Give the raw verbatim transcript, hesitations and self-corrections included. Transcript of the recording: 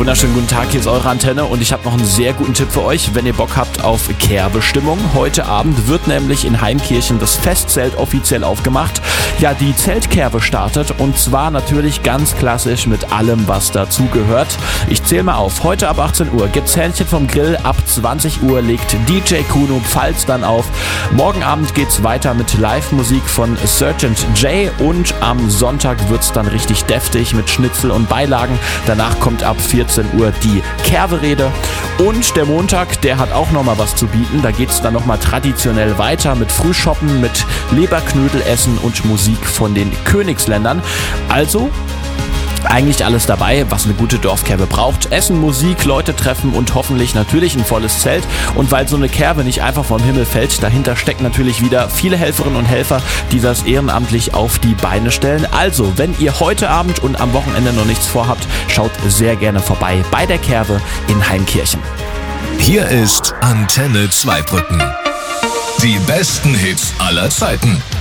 Wunderschönen guten Tag, hier ist eure Antenne und ich habe noch einen sehr guten Tipp für euch, wenn ihr Bock habt auf Kerbestimmung. Heute Abend wird nämlich in Heimkirchen das Festzelt offiziell aufgemacht. Ja, die Zeltkerbe startet und zwar natürlich ganz klassisch mit allem, was dazugehört. Ich zähle mal auf. Heute ab achtzehn Uhr gibt's Hähnchen vom Grill, ab zwanzig Uhr legt D J Kuno Pfalz dann auf. Morgen Abend geht's weiter mit Live-Musik von Sergeant J und am Sonntag wird's dann richtig deftig mit Schnitzel und Beilagen. Danach kommt ab vierzehn Uhr die Kerberede und der Montag, der hat auch nochmal was zu bieten. Da geht's dann nochmal traditionell weiter mit Frühschoppen, mit Leberknödelessen und Musik von den Königsländern. Also eigentlich alles dabei, was eine gute Dorfkerbe braucht. Essen, Musik, Leute treffen und hoffentlich natürlich ein volles Zelt. Und weil so eine Kerbe nicht einfach vom Himmel fällt, dahinter stecken natürlich wieder viele Helferinnen und Helfer, die das ehrenamtlich auf die Beine stellen. Also, wenn ihr heute Abend und am Wochenende noch nichts vorhabt, schaut sehr gerne vorbei bei der Kerbe in Heimkirchen. Hier ist Antenne Zweibrücken. Die besten Hits aller Zeiten.